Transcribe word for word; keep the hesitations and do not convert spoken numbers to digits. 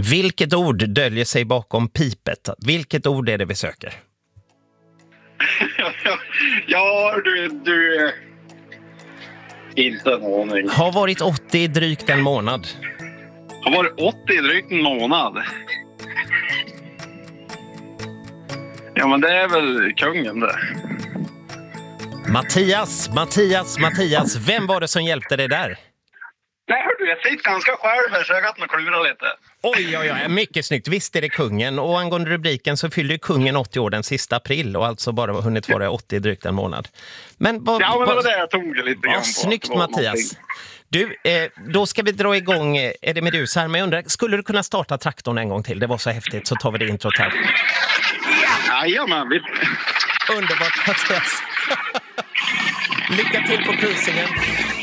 Vilket ord döljer sig bakom pipet? Vilket ord är det vi söker? Ja, du... du... Inte en aning. Har varit åttio i drygt en månad. Har varit åttio i drygt en månad. Ja, men det är väl kungen det. Mattias, Mattias, Mattias. Vem var det som hjälpte dig där? Nej, hör du, jag sitter ganska själv här så jag kan klura lite. Oj, oj, oj, mycket snyggt. Visst är det kungen. Och angående rubriken så fyllde ju kungen åttio år den sista april och alltså bara hunnit vara åttio i drygt en månad. Men vad, ja, men det var vad, det jag tog lite grann ja, på. snyggt Mattias. Du, eh, då ska vi dra igång, är det Medusa här? Men jag undrar, skulle du kunna starta traktorn en gång till? Det var så häftigt, så tar vi det introt här. Ja, ja men vi... Underbart Mattias. Lycka till på cruisingen.